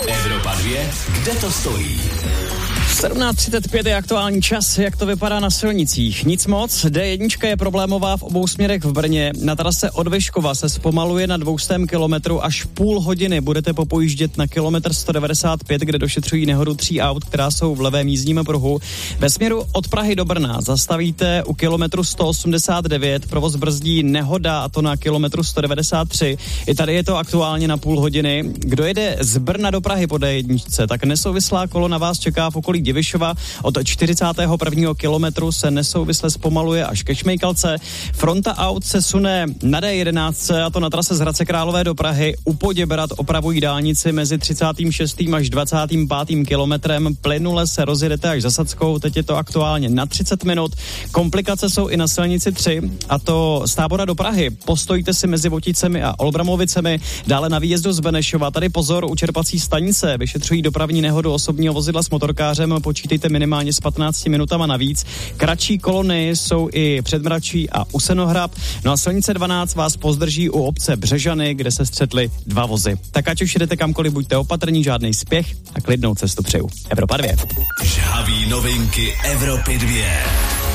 Evropa 2, kde to stojí? 17:35 je aktuální čas, jak to vypadá na silnicích. Nic moc, D1 je problémová v obou směrech v Brně. Na trase od Vyškova se zpomaluje na 200 kilometru až půl hodiny. Budete popojíždět na kilometr 195, kde došetřují nehodu 3 aut, která jsou v levém jízdním pruhu. Ve směru od Prahy do Brna zastavíte u kilometru 189, provoz brzdí nehoda, a to na kilometru 193. I tady je to aktuálně na půl hodiny. Kdo jede z Brna do Prahy po D1, tak nesouvislá kolona vás čeká v okolí Divišova. Od 41. kilometru se nesouvisle zpomaluje až ke Šmejkalce. Fronta aut se sune na D11, a to na trase z Hradce Králové do Prahy. U Poděbrad opravují dálnici mezi 36. až 25. kilometrem. Plynule se rozjedete až za Sackou, teď je to aktuálně na 30 minut. Komplikace jsou i na silnici 3, a to z Tábora do Prahy. Postojíte si mezi Voticemi a Olbramovicemi, dále na výjezdu z Benešova. Tady pozor, u čerpací stanice vyšetřují dopravní nehodu osobního vozidla s motorkářem, počítejte minimálně s 15 minutama navíc. Kratší kolony jsou i před Mračí a u Senohrab. No a silnice 12 vás pozdrží u obce Břežany, kde se střetly 2 vozy. Tak ať už jdete kamkoliv, buďte opatrní, žádnej spěch a klidnou cestu přeju. Evropa 2. Žhaví novinky Evropy 2.